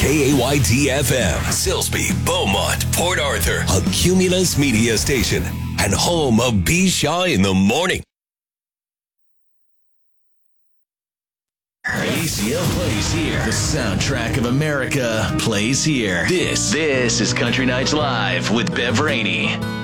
KAYT-FM, Silsbee, Beaumont, Port Arthur, a Cumulus media station, and home of B. Shaw in the Morning. ACL plays here. The soundtrack of America plays here. This is Country Nights Live with Bev Rainey.